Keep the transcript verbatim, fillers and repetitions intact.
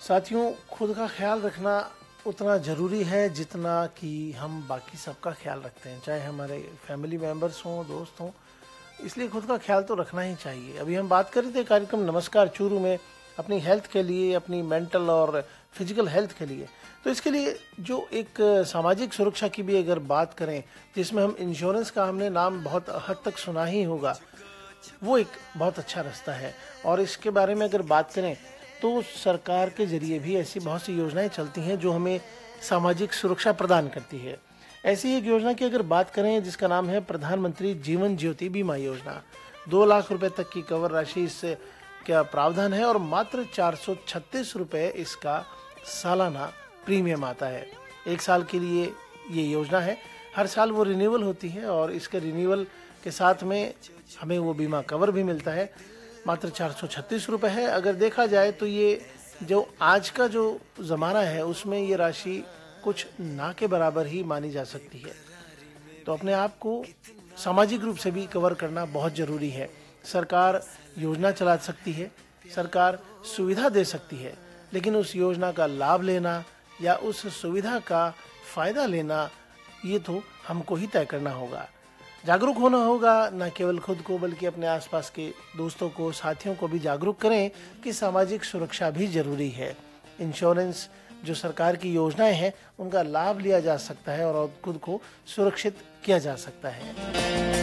साथियों, खुद का ख्याल रखना उतना ज़रूरी है जितना कि हम बाकी सबका ख्याल रखते हैं, चाहे हमारे फैमिली मेम्बर्स हों, दोस्त हों। इसलिए खुद का ख्याल तो रखना ही चाहिए। अभी हम बात कर रहे थे कार्यक्रम नमस्कार चूरू में अपनी हेल्थ के लिए, अपनी मेंटल और फिजिकल हेल्थ के लिए। तो इसके लिए जो एक सामाजिक सुरक्षा की भी अगर बात करें, जिसमें हम इंश्योरेंस का हमने नाम बहुत हद तक सुना ही होगा, वो एक बहुत अच्छा रास्ता है। और इसके बारे में अगर बात करें तो सरकार के जरिए भी ऐसी बहुत सी योजनाएं चलती हैं जो हमें सामाजिक सुरक्षा प्रदान करती है। ऐसी एक योजना की अगर बात करें जिसका नाम है प्रधानमंत्री जीवन ज्योति बीमा योजना। दो लाख रुपए तक की कवर राशि इससे क्या प्रावधान है और मात्र चार सौ छत्तीस रुपये इसका सालाना प्रीमियम आता है। एक साल के लिए ये योजना है, हर साल वो रिन्यूअल होती है और इसके रिन्यूअल के साथ में हमें वो बीमा कवर भी मिलता है। मात्र चार सौ छत्तीस रुपये है। अगर देखा जाए तो ये जो आज का जो ज़माना है उसमें ये राशि कुछ ना के बराबर ही मानी जा सकती है। तो अपने आप को सामाजिक रूप से भी कवर करना बहुत ज़रूरी है। सरकार योजना चला सकती है, सरकार सुविधा दे सकती है, लेकिन उस योजना का लाभ लेना या उस सुविधा का फ़ायदा लेना ये तो हमको ही तय करना होगा। जागरूक होना होगा, न केवल खुद को बल्कि अपने आसपास के दोस्तों को, साथियों को भी जागरूक करें कि सामाजिक सुरक्षा भी जरूरी है। इंश्योरेंस जो सरकार की योजनाएं हैं उनका लाभ लिया जा सकता है और खुद को सुरक्षित किया जा सकता है।